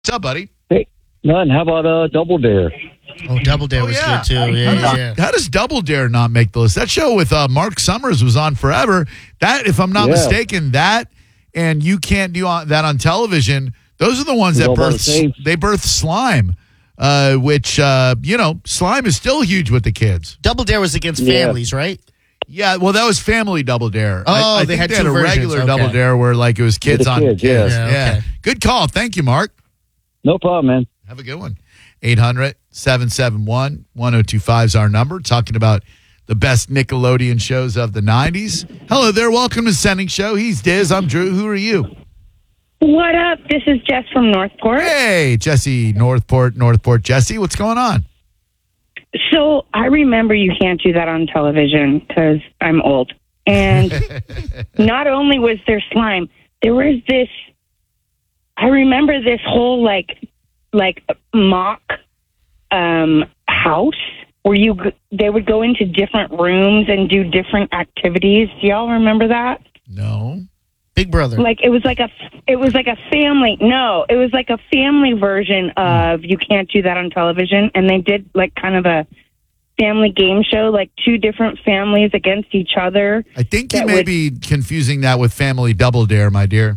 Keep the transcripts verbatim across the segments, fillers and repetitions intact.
What's up, buddy? Hey, none. How about uh, Double Dare? Oh, Double Dare Oh, was yeah. good, too. How, Yeah, does, yeah. how does Double Dare not make the list? That show with uh, Mark Summers was on forever. That, if I'm not Yeah. mistaken, that and You Can't Do on, That on Television, those are the ones It's that all about birth, the same. they birth Slime, uh, which, uh, you know, Slime is still huge with the kids. Double Dare was against Yeah. families, right? Yeah, well, that was Family Double Dare. Oh, I, I they think had they two had a versions. regular Okay. Double Dare where, like, it was kids the on kids, kids. yeah. Yeah, okay. Good call. Thank you, Mark. No problem, man. Have a good one. eight hundred, seven seven one, one oh two five is our number. Talking about the best Nickelodeon shows of the nineties. Hello there. Welcome to Sending Show. He's Diz. I'm Drew. Who are you? What up? This is Jess from Northport. Hey, Jesse, Northport, Northport. Jesse, what's going on? So I remember You Can't Do That on television because I'm old. And not only was there slime, there was this, I remember this whole like, like mock um, house where you g- they would go into different rooms and do different activities. Do y'all remember that? No. Big Brother. Like it was like a it was like a family no it was like a family version of You Can't Do That on television, and they did like kind of a family game show, like two different families against each other. I think you That may would- be confusing that with Family Double Dare, my dear.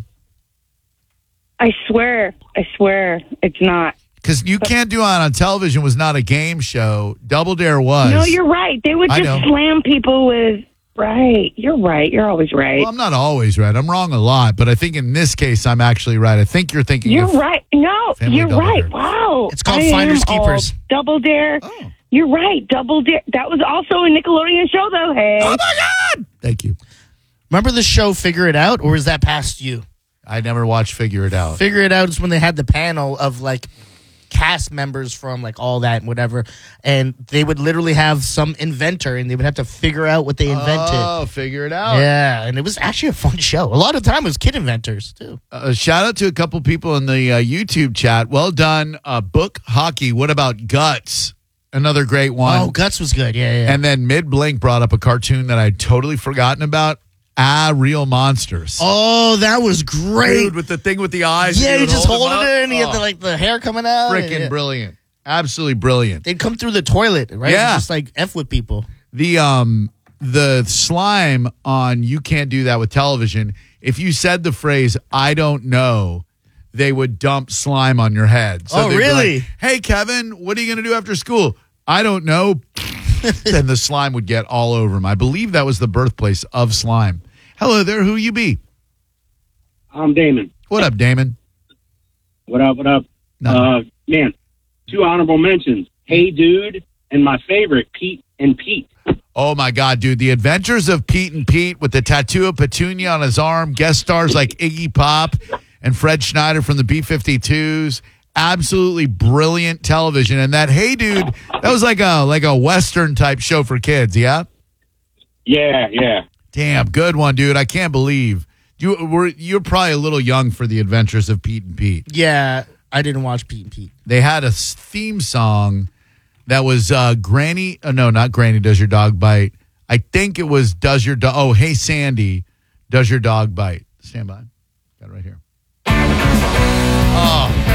I swear, I swear it's not. Because You Can't Do It on Television was not a game show. Double Dare was. No, you're right. They would I just know. slam people with right. You're right. You're always right. Well, I'm not always right. I'm wrong a lot, but I think in this case, I'm actually right. I think you're thinking You're of right. No, Family you're Double right. Dare. Wow. It's called I Finders am Keepers. old. Double Dare. Oh. You're right. Double Dare. That was also a Nickelodeon show, though. Hey. Oh, my God. Thank you. Remember the show Figure It Out, or is that past you? I never watched Figure It Out. Figure It Out is when they had the panel of like cast members from like all that and whatever, and they would literally have some inventor and they would have to figure out what they invented. Oh, Figure It Out. Yeah, and it was actually a fun show. A lot of time it was kid inventors too. Uh, shout out to a couple people in the uh, YouTube chat. Well done. Uh, Book Hockey. What about Guts? Another great one. Oh, Guts was good. Yeah, yeah. And then Mid Blink brought up a cartoon that I'd totally forgotten about. Ah, Real Monsters. oh, that was great. Dude, with the thing with the eyes. yeah, and you would just hold hold them it up. in and you had Oh, the, like the hair coming out. Freaking Yeah. brilliant. Absolutely brilliant. They'd come through the toilet, right? Yeah. Just like F with people. The um the slime on You Can't Do That with Television. If you said the phrase "I don't know," they would dump slime on your head. Oh, they'd be really? like, hey, Kevin, what are you going to do after school? I don't know. Then the slime would get all over him. I believe that was the birthplace of slime. Hello there. Who you be? I'm Damon. What up, Damon? What up? What up? Nothing. Uh, man, two honorable mentions. Hey, Dude, and my favorite, Pete and Pete. Oh, my God, dude. The Adventures of Pete and Pete with the tattoo of Petunia on his arm. Guest stars like Iggy Pop and Fred Schneider from the B fifty-twos. Absolutely brilliant television. And that Hey Dude, that was like a like a Western type show for kids, yeah? Yeah, yeah. Damn, good one, dude. I can't believe. You were you're probably a little young for the Adventures of Pete and Pete. Yeah, I didn't watch Pete and Pete. They had a s- theme song that was uh, Granny. Oh, no, not Granny. Does your dog bite? I think it was Does your dog? Oh, Hey Sandy, does your dog bite? Stand by. Got it right here. Oh.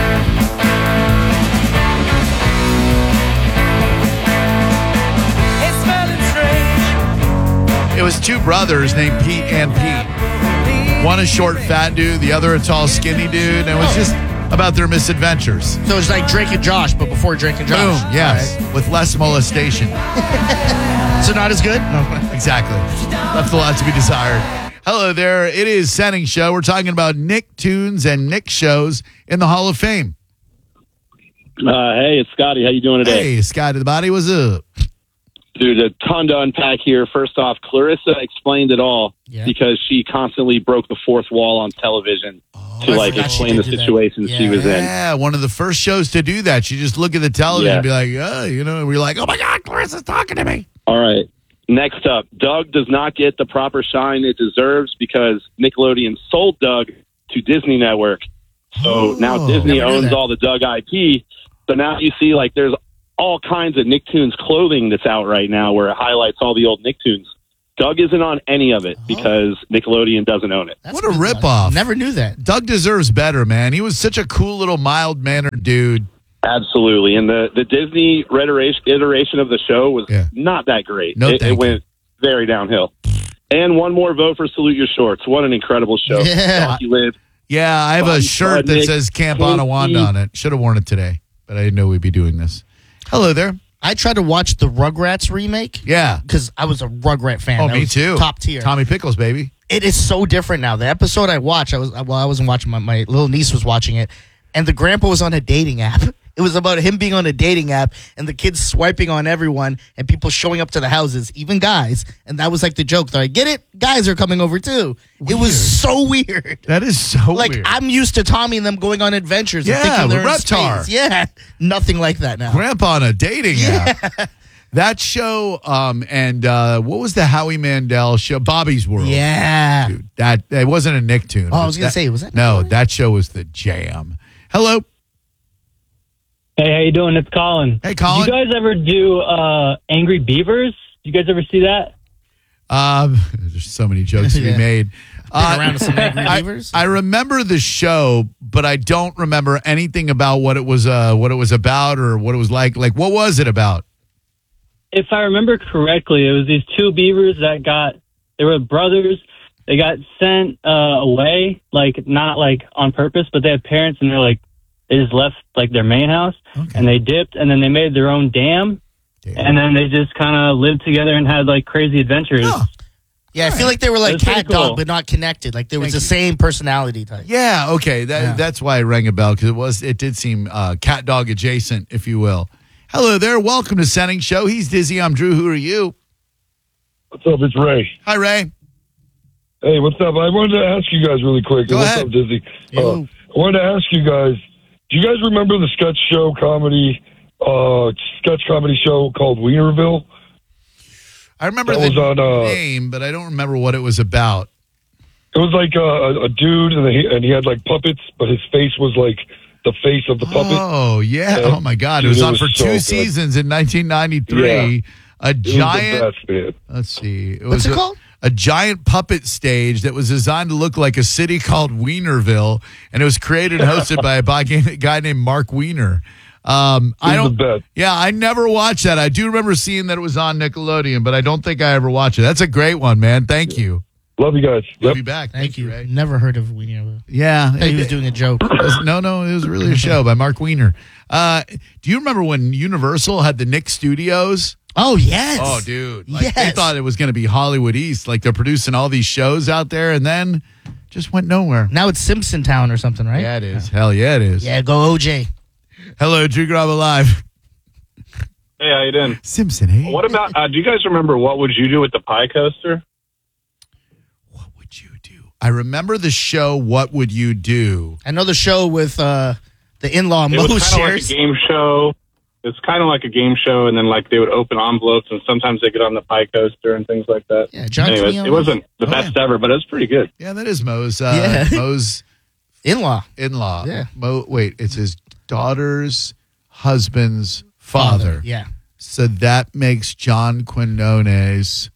It was two brothers named Pete and Pete. One a short, fat dude, the other a tall, skinny dude. And it was just about their misadventures. So it's like Drake and Josh, but before Drake and Josh. Boom, yes, All with less molestation. right. So not as good? No. Exactly. Left a lot to be desired. Hello there. It is Sending Show. We're talking about Nicktoons and Nick shows in the Hall of Fame. Uh, hey, it's Scotty. How you doing today? Hey, Scott to the body. What's up? Dude, a ton to unpack here. First off, Clarissa explained it all Yeah. because she constantly broke the fourth wall on television to I like forgot she explain the did do that. situations she Yeah. was in. Yeah, one of the first shows to do that. She just look at the television Yeah. and be like, oh, you know, and we're like, oh my God, Clarissa's talking to me. All right. Next up, Doug does not get the proper shine it deserves because Nickelodeon sold Doug to Disney Network. So Oh, now Disney never knew owns that. all the Doug I P. So now you see like there's all kinds of Nicktoons clothing that's out right now where it highlights all the old Nicktoons Doug isn't on any of it because Nickelodeon doesn't own it. That's What a good to know. ripoff. Never knew that. Doug deserves better, man. He was such a cool little mild-mannered dude. Absolutely. And the, the Disney iteration, iteration of the show was Yeah. not that great. No, it, thank it went very downhill. And one more vote for Salute Your Shorts. What an incredible show. Yeah. Donkey Lid. Yeah, I have a Bobby shirt that Budnick, says Camp Casey. Anawanda on it. Should have worn it today, but I didn't know we'd be doing this. Hello there. I tried to watch the Rugrats remake. Yeah. Because I was a Rugrat fan. Oh, That me was too. Top tier. Tommy Pickles, baby. It is so different now. The episode I watched, I was well, I wasn't watching. My, my little niece was watching it, and the grandpa was on a dating app. It was about him being on a dating app and the kids swiping on everyone and people showing up to the houses, even guys. And that was like the joke. They're like, get it? Guys are coming over too. It was so weird. That is so Like, weird. I'm used to Tommy and them going on adventures. Yeah, and thinking they're with in Reptar. space. Yeah. Nothing like that now. Grandpa on a dating app. That show, um, and uh, what was the Howie Mandel show? Bobby's World. Yeah. Dude, that it wasn't a Nicktoon. Oh, I was gonna That- say, was that No, Nickelodeon? that show was the jam. Hello. Hey, how you doing? It's Colin. Hey, Colin. Did you guys ever do uh, Angry Beavers? Did you guys ever see that? Um, there's so many jokes to be Yeah. made. Uh, around with some Angry I, Beavers? I remember the show, but I don't remember anything about what it was. Uh, what it was about, or what it was like. Like, what was it about? If I remember correctly, it was these two beavers that got, they were brothers. They got sent uh, away, like not like on purpose, but they had parents and they're like, they just left like their main house Okay. and they dipped and then they made their own dam. Damn. And then they just kind of lived together and had like crazy adventures. Oh, Yeah, I feel like they were like That's pretty cat dog, cool. but not connected. Like there was Thank the you. same personality type. yeah. Okay. That Yeah. that's why I rang a bell, because it was it did seem uh, cat dog adjacent, if you will. Hello there. Welcome to Setting Show. He's Dizzy. I'm Drew. Who are you? What's up? It's Ray. Hi, Ray. Hey, what's up? I wanted to ask you guys really quick. Go what's ahead. up, Dizzy? Yo. Uh, I wanted to ask you guys, do you guys remember the sketch show comedy, uh, sketch comedy show called Wienerville? I remember That the was on, uh, name, but I don't remember what it was about. It was like uh, a, a dude, and he, and he had like puppets, but his face was like the face of the puppet. Oh yeah! Yeah. Oh my God! It Dude, was it on was for so two good. seasons in nineteen ninety-three. A It was giant. the best, man. Let's see. It What's was it a, called? A giant puppet stage that was designed to look like a city called Wienerville, and it was created and hosted by a bi- guy named Mark Wiener. Um, I It was don't. the best. Yeah, I never watched that. I do remember seeing that it was on Nickelodeon, but I don't think I ever watched it. That's a great one, man. Thank you. Love you guys. We'll Yep. be back. Thank, you. Ray. Never heard of Weenie. Yeah, He was doing a joke. It was- no, no, it was really a show by Mark Wiener. Uh, do you remember when Universal had the Nick Studios? Oh yes. Oh, dude. Like, They Yes. thought it was going to be Hollywood East. Like they're producing all these shows out there, and then just went nowhere. Now it's Simpson Town or something, right? Yeah, it is. Hell yeah, it is. Yeah, go O J. Hello, Drew Graba Live. Hey, how you doing? Simpson, hey? What about? Uh, do you guys remember what would you do with the pie coaster? What would you do? I remember the show, What Would You Do? I know the show with uh, the in-law It Mo was kind of like a shares. game show. It's kind of like a game show, and then like they would open envelopes, and sometimes they get on the pie coaster and things like that. Yeah, John Anyways, Cleone. it wasn't the Oh, best ever, but it was pretty good. Yeah, that is Mo's. Uh, Yeah. Mo's In-law. in-law. Yeah. Mo. Wait, it's his daughter's husband's father. Yeah. So that makes John Quinones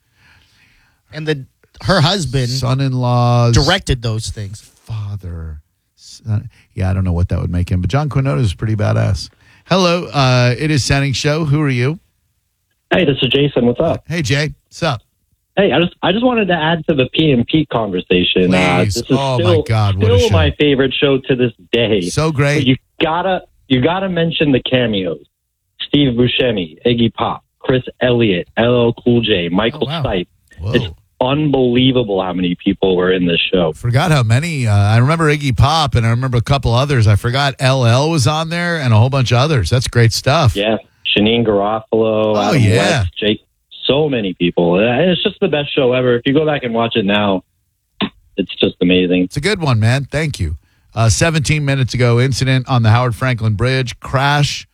And the her husband son-in-law's directed those things. father. Son- Yeah, I don't know what that would make him, but John Quinones is pretty badass. Hello, uh, it is Setting Show. Who are you? Hey, this is Jason. What's up? Hey, Jay. What's up? Hey, I just I just wanted to add to the P and Pete conversation. Uh, Please. this is Oh, still, my God, what a still show. my favorite show to this day. So But great. you gotta you gotta mention the cameos: Steve Buscemi, Iggy Pop, Chris Elliott, L L Cool J, Michael Oh, wow. Stipe. Whoa. It's unbelievable how many people were in this show. Forgot how many. Uh, I remember Iggy Pop, and I remember a couple others. I forgot L L was on there, and a whole bunch of others. That's great stuff. Yeah, Janine Garofalo, Oh, Adam yeah. West, Jake. So many people. Uh, It's just the best show ever. If you go back and watch it now, it's just amazing. It's a good one, man. Thank you. Uh, seventeen minutes ago, incident on the Howard Franklin Bridge, crash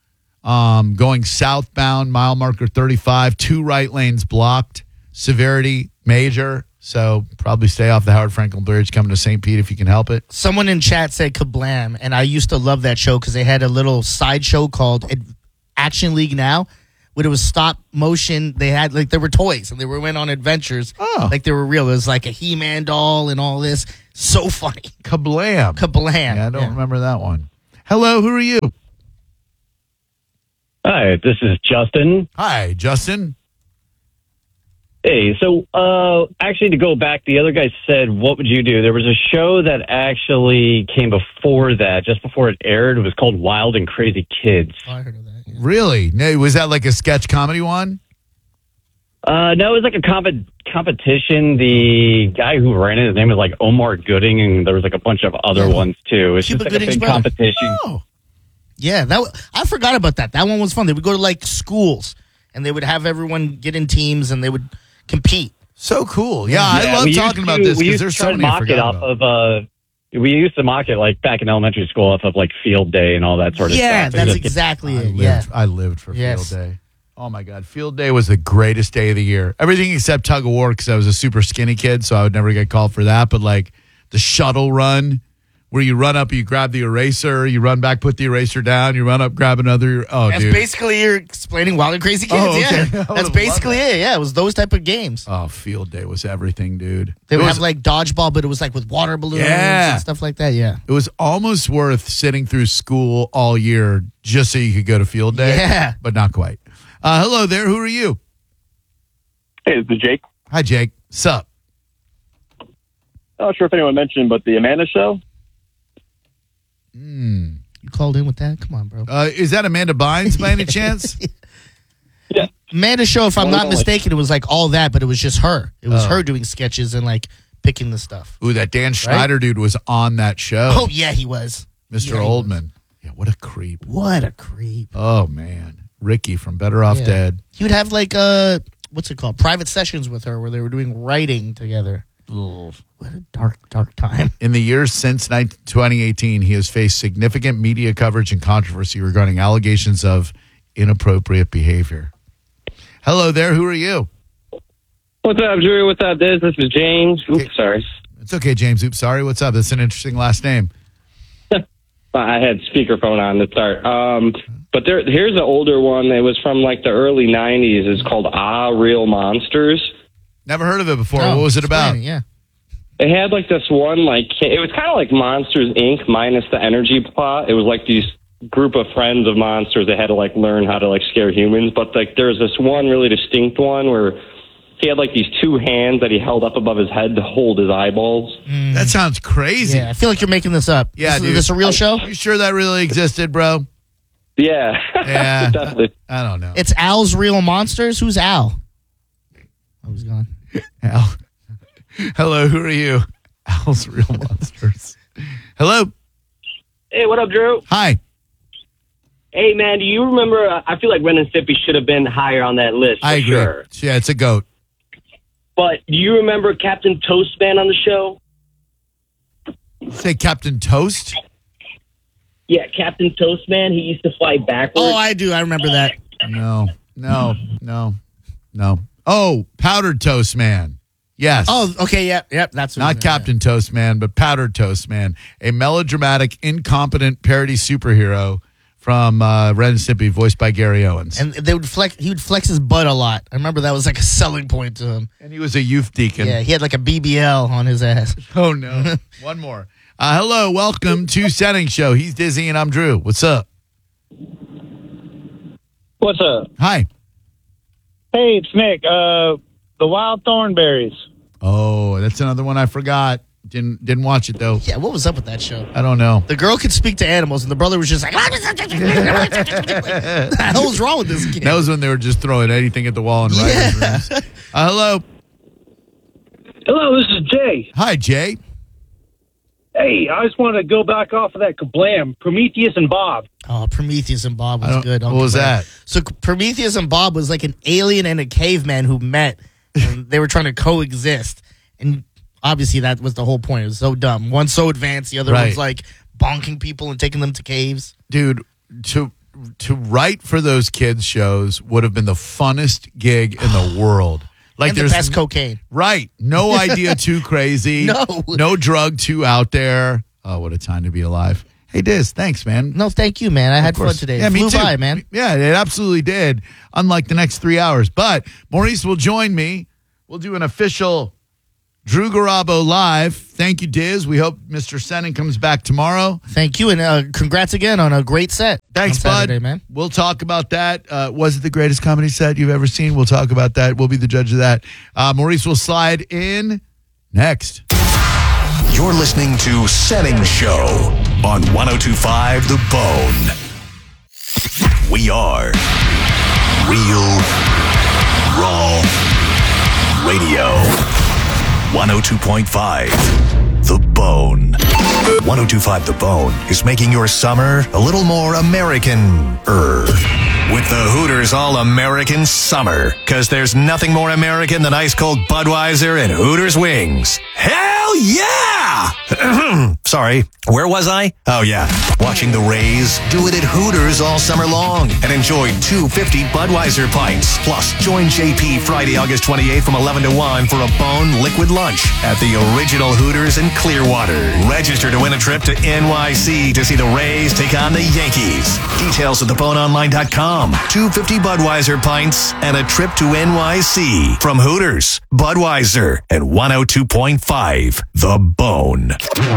um, going southbound, mile marker thirty-five, two right lanes blocked, severity major. So probably stay off the Howard Franklin Bridge coming to Saint Pete if you can help it. Someone in chat said Kablam, and I used to love that show because they had a little sideshow called Ad- Action League Now, when it was stop motion. They had like there were toys and they were went on adventures. Oh. Like they were real. It was like a He-Man doll and all this. So funny. Kablam. Kablam. Yeah, I don't Yeah. remember that one. Hello, who are you? Hi, this is Justin. Hi, Justin. Hey, so uh, actually, to go back, the other guy said, "What would you do?" There was a show that actually came before that, just before it aired. It was called Wild and Crazy Kids. Oh, I heard of that. Yeah. Really? No, was that like a sketch comedy one? Uh, no, it was like a comp- competition. The guy who ran it, his name was like Omar Gooding, and there was like a bunch of other Yeah. ones too. It's Cuba just like Gooding's a big brother. competition. Oh. Yeah, that w- I forgot about that. That one was fun. They would go to like schools and they would have everyone get in teams and they would compete. So cool. Yeah, I Yeah, love we used talking about to- this we because used there's to try so to many I mock it forgot off about. of. Uh, we used to mock it like back in elementary school off of like Field Day and all that sort of Yeah, stuff. It that's was- exactly I it. lived, Yeah. I lived for Yes. Field Day. Oh my God, Field Day was the greatest day of the year. Everything except tug of war because I was a super skinny kid, so I would never get called for that. But like the shuttle run, where you run up, you grab the eraser, you run back, put the eraser down, you run up, grab another. Oh, That's dude. basically you're explaining Wild and Crazy Kids. Oh, okay. I Yeah, would've that's loved basically it. Yeah, it was those type of games. Oh, Field Day was everything, dude. They It would was, have like dodgeball, but it was like with water balloons Yeah. and stuff like that. Yeah. it was almost worth sitting through school all year just so you could go to Field Day. Yeah. But not quite. Uh, hello there. Who are you? Hey, this is Jake. Hi, Jake. Sup? Not sure if anyone mentioned, but the Amanda Show. Hmm. You called in with that? Come on, bro. Uh, is that Amanda Bynes by any chance? Yeah. Amanda Show, if I'm Well, not only- mistaken, it was like all that, but it was just her. It was Oh. her doing sketches and like picking the stuff. Ooh, that Dan Schneider dude was on that show. Oh, yeah, he was. Mister yeah, he was. Oldman. Yeah, what a creep. What a creep. Oh, man. Ricky from Better Off Yeah. Dead. He would have like uh what's it called? Private sessions with her where they were doing writing together. What a dark, dark time. In the years since twenty eighteen, he has faced significant media coverage and controversy regarding allegations of inappropriate behavior. Hello there. Who are you? What's up, Drew? What's up, Diz? This is James. Oops, Okay. sorry. It's okay, James. Oops, sorry. What's up? That's an interesting last name. I had speakerphone on to start. Um, but there, here's an older one. It was from like the early nineties. It's called Ah Real Monsters. Never heard of it before. Oh, what was it explain about? it, Yeah. It had like this one, like, it was kind of like Monsters, Incorporated minus the energy plot. It was like these group of friends of monsters that had to like learn how to like scare humans. But like there was this one really distinct one where he had like these two hands that he held up above his head to hold his eyeballs. That sounds crazy. Yeah, I feel like you're making this up. Yeah, this, dude. Is this a real show? You sure that really existed, bro? Yeah. Yeah. Definitely. I don't know. It's Al's Real Monsters? Who's Al? Oh, he's gone. Al. Hello, who are you? Al's Real Monsters. Hello. Hey, what up, Drew? Hi. Hey, man, do you remember? Uh, I feel like Ren and Stimpy should have been higher on that list. For I agree. Sure. Yeah, it's a goat. But do you remember Captain Toastman on the show? Say Captain Toast? Yeah, Captain Toastman. He used to fly backwards. Oh, I do. I remember that. No, no, no, no. Oh, Powdered Toast Man. Yes. Oh, okay. Yep. Yep. That's what Not it is, Captain Toast Man, but Powdered Toast Man, a melodramatic, incompetent parody superhero from uh, Ren and Stimpy, voiced by Gary Owens. yeah. And they would flex. He would flex his butt a lot. I remember that was like a selling point to him. And he was a youth deacon. Yeah, he had like a B B L on his ass. Oh, no. One more. Uh, hello, welcome to Setting Show. He's Dizzy and I'm Drew. What's up? What's up? Hi. Hey, it's Nick. Uh, the Wild Thornberries. Oh, that's another one I forgot. Didn't didn't watch it though. Yeah, what was up with that show? I don't know. The girl could speak to animals, and the brother was just like, "What the hell was wrong with this kid?" That was when they were just throwing anything at the wall in writers' Yeah. rooms. Uh, hello. Hello, this is Jay. Hi, Jay. Hey, I just wanted to go back off of that kablam, Prometheus and Bob. Oh, Prometheus and Bob I was don't- good. what was that? So Prometheus and Bob was like an alien and a caveman who met, and they were trying to coexist. And obviously, that was the whole point. It was so dumb. One so advanced, the other Right. one's like bonking people and taking them to caves. Dude, to to write for those kids shows would have been the funnest gig in the world. Like And the there's best cocaine. Right. No idea too crazy. No. No drug too out there. Oh, what a time to be alive. Hey, Diz, thanks, man. No, thank you, man. I Of had fun course. today. Yeah, It me flew too. by, man. Yeah, it absolutely did, unlike the next three hours. But Maurice will join me. We'll do an official Drew Garabo live. Thank you, Diz. We hope Mister Senning comes back tomorrow. Thank you, and uh, congrats again on a great set. Thanks, on Saturday, bud. man. We'll talk about that. Uh, was it the greatest comedy set you've ever seen? We'll talk about that. We'll be the judge of that. Uh, Maurice will slide in next. You're listening to Senning Show on one oh two point five The Bone. We are Real Raw Radio. one oh two point five The Bone. one oh two point five The Bone is making your summer a little more American-er. With the Hooters All-American Summer. Because there's nothing more American than ice-cold Budweiser and Hooters wings. Hell yeah! Sorry, where was I? Oh, yeah. Watching the Rays do it at Hooters all summer long. And enjoy two fifty Budweiser pints. Plus, join J P Friday, August twenty-eighth from eleven to one for a Bone Liquid Lunch at the original Hooters in Clearwater. Register to win a trip to N Y C to see the Rays take on the Yankees. Details at the bone online dot com. two fifty Budweiser pints and a trip to N Y C from Hooters, Budweiser, and one oh two point five The Bone.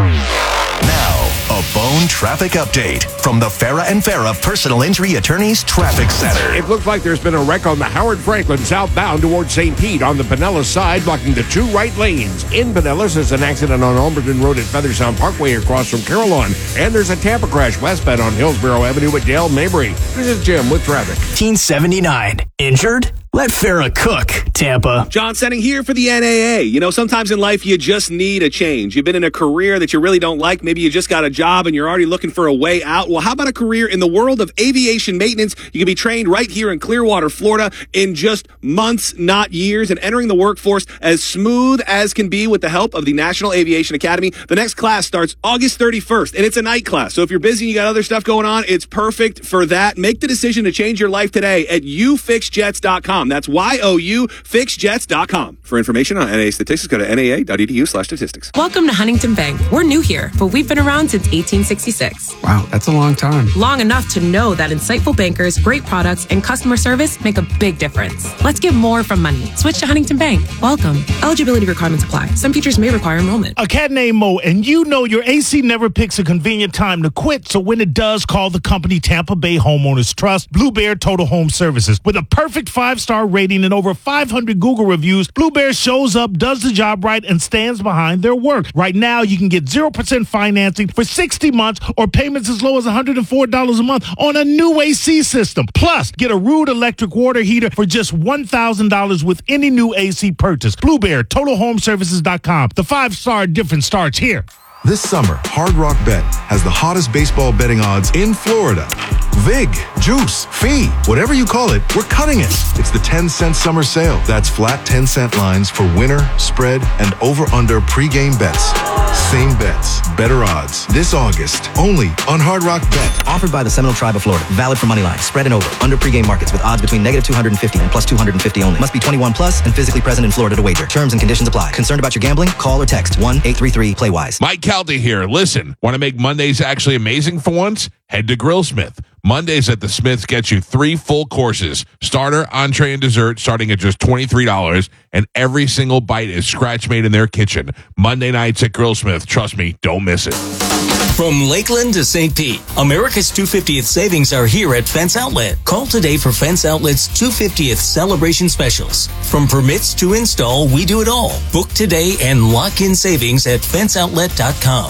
Now, a Bone traffic update from the Farah and Farah Personal Injury Attorneys Traffic Center. It looks like there's been a wreck on the Howard Franklin southbound towards Saint Pete on the Pinellas side, blocking the two right lanes. In Pinellas, there's an accident on Alberton Road at Featherstown Parkway across from Carillon. And there's a Tampa crash westbound on Hillsborough Avenue at Dale Mabry. This is Jim with traffic. nineteen seventy-nine. Injured? Let Farah cook, Tampa. John Senning here for the N A A. You know, sometimes in life you just need a change. You've been in a career that you really don't like. Maybe you just got a job and you're already looking for a way out. Well, how about a career in the world of aviation maintenance? You can be trained right here in Clearwater, Florida in just months, not years, and entering the workforce as smooth as can be with the help of the National Aviation Academy. The next class starts August thirty-first, and it's a night class. So if you're busy and you got other stuff going on, it's perfect for that. Make the decision to change your life today at you fix jets dot com. That's Y O U fix jets dot com. For information on N A A statistics, go to N A A dot E D U slash statistics. Welcome to Huntington Bank. We're new here, but we've been around since eighteen sixty-six. Wow, that's a long time. Long enough to know that insightful bankers, great products, and customer service make a big difference. Let's get more from money. Switch to Huntington Bank. Welcome. Eligibility requirements apply. Some features may require enrollment. A cat named Mo, and you know your A C never picks a convenient time to quit, so when it does, call the company Tampa Bay Homeowners Trust, Blue Bear Total Home Services. With a perfect five-star rating and over five hundred Google reviews, Blue Bear shows up, does the job right, and stands behind their work. Right now, you can get zero percent financing for sixty months or payments as low as one hundred four dollars a month on a new A C system. Plus, get a Rude electric water heater for just one thousand dollars with any new A C purchase. Blue Bear, total home services dot com. The five-star difference starts here. This summer, Hard Rock Bet has the hottest baseball betting odds in Florida. Vig, Juice, Fee, whatever you call it, we're cutting it. It's the ten cent summer sale. That's flat ten cent lines for winner, spread, and over-under pregame bets. Same bets, better odds. This August, only on Hard Rock Bet. Offered by the Seminole Tribe of Florida. Valid for moneyline, spread and over. Under pregame markets with odds between negative two hundred fifty and plus two hundred fifty only. Must be twenty-one plus and physically present in Florida to wager. Terms and conditions apply. Concerned about your gambling? Call or text one eight three three play wise. Mike Caldy here. Listen, want to make Mondays actually amazing for once? Head to Grillsmith. Mondays at the Smiths gets you three full courses, starter, entree, and dessert, starting at just twenty-three dollars, and every single bite is scratch-made in their kitchen. Monday nights at Grillsmith. Trust me, don't miss it. From Lakeland to Saint Pete, America's two hundred fiftieth savings are here at Fence Outlet. Call today for Fence Outlet's two hundred fiftieth celebration specials. From permits to install, we do it all. Book today and lock in savings at fence outlet dot com.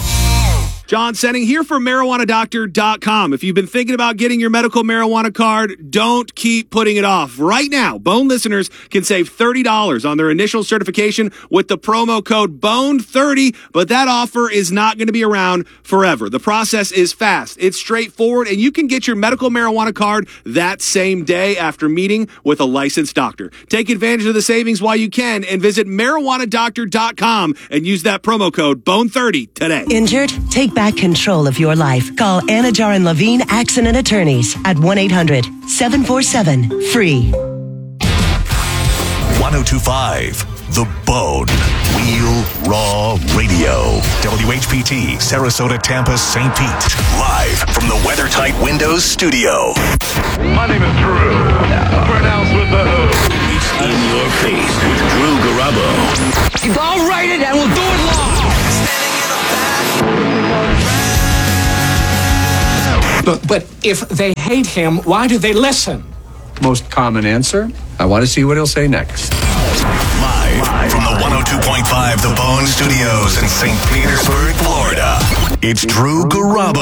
John Senning here for marijuana doctor dot com. If you've been thinking about getting your medical marijuana card, don't keep putting it off. Right now, Bone listeners can save thirty dollars on their initial certification with the promo code B O N E thirty, but that offer is not going to be around forever. The process is fast, it's straightforward, and you can get your medical marijuana card that same day after meeting with a licensed doctor. Take advantage of the savings while you can and visit marijuana doctor dot com and use that promo code B O N E thirty today. Injured? Take back control of your life. Call Anajar and Levine Accident Attorneys at one eight hundred seven four seven free. one oh two point five The Bone. Real Raw Radio. W H P T, Sarasota, Tampa, Saint Pete. Live from the WeatherTight Windows studio. My name is Drew. Pronounced with the O. It's in your face with Drew Garabo. I'll write it and we'll do it live. But, but if they hate him, why do they listen? Most common answer, I want to see what he'll say next. Live from the one oh two point five The Bone Studios in Saint Petersburg, Florida. It's Drew Garabo.